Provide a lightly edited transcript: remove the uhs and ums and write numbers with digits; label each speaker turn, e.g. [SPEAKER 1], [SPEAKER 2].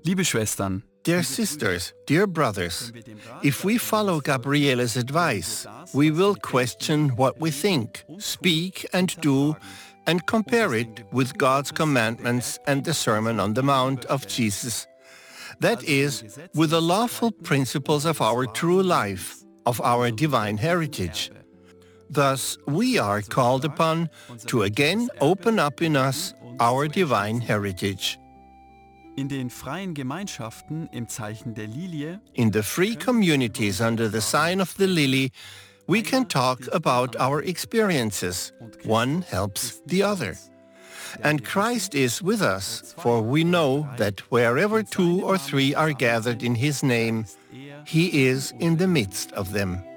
[SPEAKER 1] Liebe Schwestern,
[SPEAKER 2] Dear sisters, dear brothers, if we follow Gabriele's advice, we will question what we think, speak and do, and compare it with God's commandments and the Sermon on the Mount of Jesus. That is, with the lawful principles of our true life, of our divine heritage. Thus, we are called upon to again open up in us our divine heritage.
[SPEAKER 1] in den freien Gemeinschaften im Zeichen der Lilie
[SPEAKER 2] In the free communities under the sign of the lily, we can talk about our experiences. One helps the other. And Christ is with us, for we know that wherever 2 or 3 are gathered in His name, He is in the midst of them.